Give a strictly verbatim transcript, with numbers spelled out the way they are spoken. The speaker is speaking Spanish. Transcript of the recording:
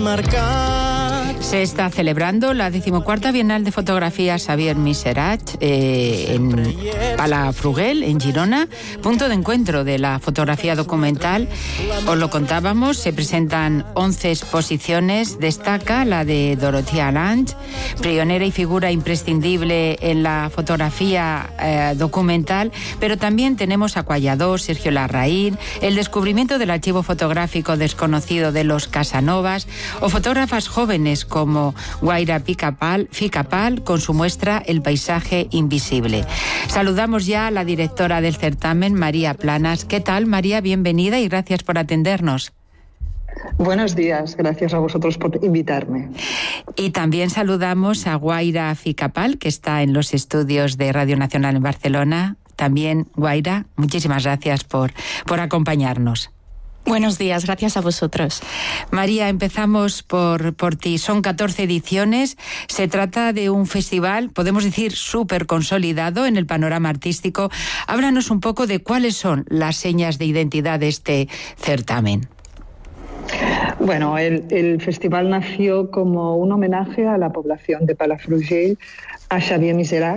marcar. Se está celebrando la decimocuarta Bienal de Fotografía Xavier Miserach eh, en Palafrugell, en Girona, punto de encuentro de la fotografía documental. Os lo contábamos, se presentan once exposiciones, destaca la de Dorothea Lange, pionera y figura imprescindible en la fotografía eh, documental, pero también tenemos a Cuallador, Sergio Larraín, el descubrimiento del archivo fotográfico desconocido de los Casanovas, o fotógrafas jóvenes como Guaira Ficapal, Ficapal con su muestra El paisaje invisible. Saludamos ya a la directora del certamen, María Planas. ¿Qué tal, María? Bienvenida y gracias por atendernos. Buenos días, gracias a vosotros por invitarme. Y también saludamos a Guaira Ficapal, que está en los estudios de Radio Nacional en Barcelona. También, Guaira, muchísimas gracias por, por acompañarnos. Buenos días, gracias a vosotros. María, empezamos por, por ti. Son catorce ediciones. Se trata de un festival, podemos decir, súper consolidado en el panorama artístico. Háblanos un poco de cuáles son las señas de identidad de este certamen. Bueno, el, el festival nació como un homenaje a la población de Palafrugell, a Xavier Miserach,